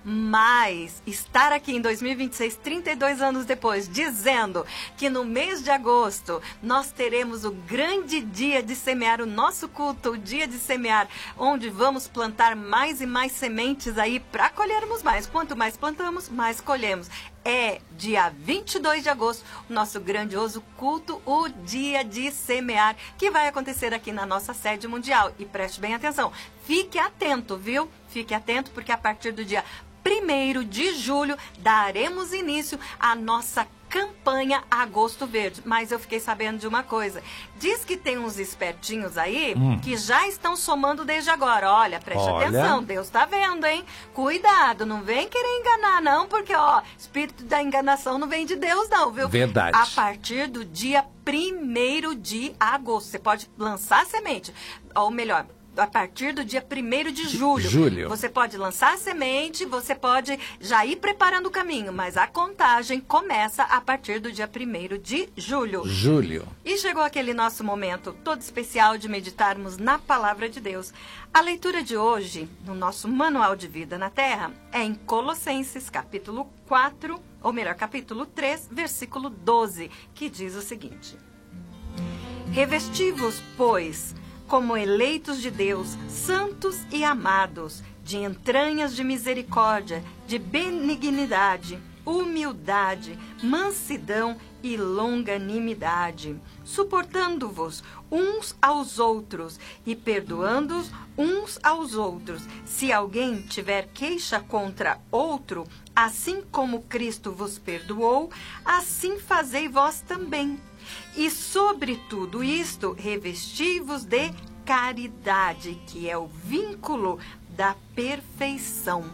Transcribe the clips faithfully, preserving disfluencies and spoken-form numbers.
Mas estar aqui em dois mil e vinte e seis, trinta e dois anos depois, dizendo que no mês de agosto nós teremos o grande dia de semear, o nosso culto, o dia de semear, onde vamos plantar mais e mais sementes aí para colhermos mais. Quanto mais plantamos, mais colhemos. É dia vinte e dois de agosto, o nosso grandioso culto, o dia de semear, que vai acontecer aqui na nossa sede mundial. E preste bem atenção, fique atento, viu? Fique atento, porque a partir do dia primeiro de julho daremos início à nossa campanha Agosto Verde. Mas eu fiquei sabendo de uma coisa. Diz que tem uns espertinhos aí hum. que já estão somando desde agora. Olha, preste Olha. atenção, Deus tá vendo, hein? Cuidado, não vem querer enganar não, porque, ó, espírito da enganação não vem de Deus não, viu? Verdade. A partir do dia primeiro de agosto, você pode lançar a semente, ou melhor, a partir do dia primeiro de julho. Julho. Você pode lançar a semente, você pode já ir preparando o caminho, mas a contagem começa a partir do dia primeiro de julho. Julho. E chegou aquele nosso momento todo especial de meditarmos na Palavra de Deus. A leitura de hoje, no nosso Manual de Vida na Terra, é em Colossenses, capítulo quatro, ou melhor, capítulo três, versículo doze, que diz o seguinte: Revesti-vos, pois, como eleitos de Deus, santos e amados, de entranhas de misericórdia, de benignidade, humildade, mansidão e longanimidade, suportando-vos uns aos outros e perdoando-os uns aos outros. Se alguém tiver queixa contra outro, assim como Cristo vos perdoou, assim fazei vós também. E sobre tudo isto, revesti-vos de caridade, que é o vínculo da perfeição.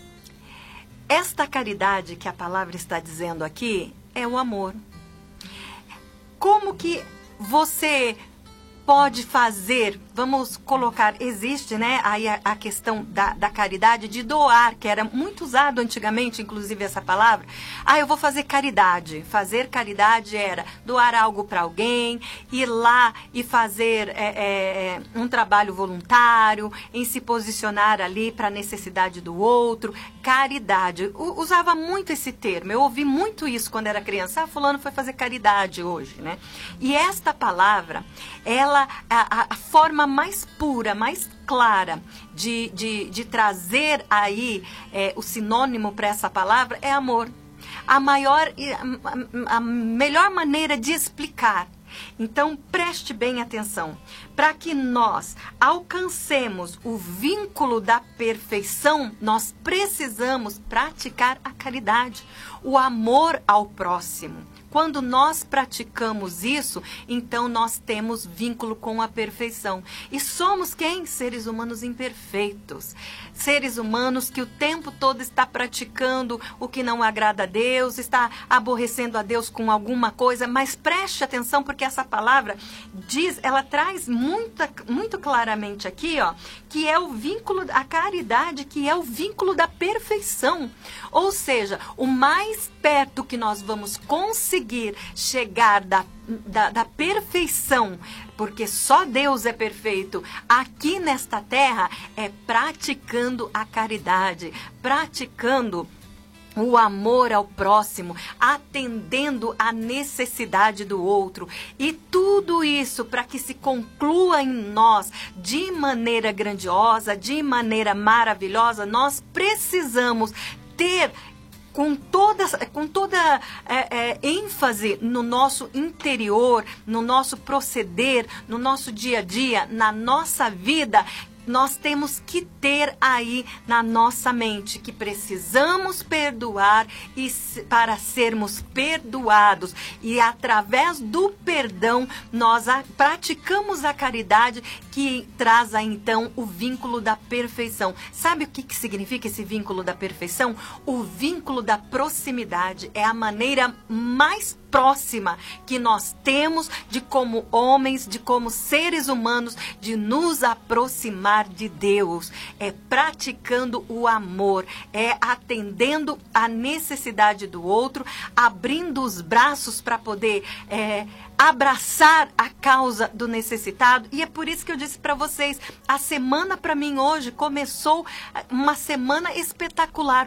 Esta caridade que a palavra está dizendo aqui é o amor. Como que você pode fazer, vamos colocar, existe, né, aí a, a questão da, da caridade, de doar, que era muito usado antigamente, inclusive essa palavra. Ah, eu vou fazer caridade. Fazer caridade era doar algo para alguém, ir lá e fazer é, é, um trabalho voluntário, em se posicionar ali para a necessidade do outro. Caridade. U, usava muito esse termo. Eu ouvi muito isso quando era criança. Ah, fulano foi fazer caridade hoje, né? E esta palavra, ela A, a forma mais pura, mais clara de, de, de trazer aí é, o sinônimo para essa palavra é amor. A maior, a, a melhor maneira de explicar. Então, preste bem atenção. Para que nós alcancemos o vínculo da perfeição, nós precisamos praticar a caridade, o amor ao próximo. Quando nós praticamos isso, então nós temos vínculo com a perfeição. E somos quem? Seres humanos imperfeitos. Seres humanos que o tempo todo está praticando o que não agrada a Deus, está aborrecendo a Deus com alguma coisa. Mas preste atenção, porque essa palavra diz, ela traz muita, muito claramente aqui, ó, que é o vínculo, a caridade, que é o vínculo da perfeição. Ou seja, o mais perto que nós vamos conseguir chegar da, da, da perfeição, porque só Deus é perfeito, aqui nesta terra, é praticando a caridade, praticando o amor ao próximo, atendendo à necessidade do outro. E tudo isso para que se conclua em nós de maneira grandiosa, de maneira maravilhosa, nós precisamos ter com toda, com toda é, é, ênfase no nosso interior, no nosso proceder, no nosso dia a dia, na nossa vida. Nós temos que ter aí na nossa mente que precisamos perdoar e para sermos perdoados. E através do perdão, nós a, praticamos a caridade que traz aí, então, o vínculo da perfeição. Sabe o que, que significa esse vínculo da perfeição? O vínculo da proximidade é a maneira mais próxima que nós temos de como homens, de como seres humanos, de nos aproximar de Deus. É praticando o amor, é atendendo a necessidade do outro, abrindo os braços para poder é, abraçar a causa do necessitado. E é por isso que eu disse para vocês, a semana para mim hoje começou uma semana espetacular.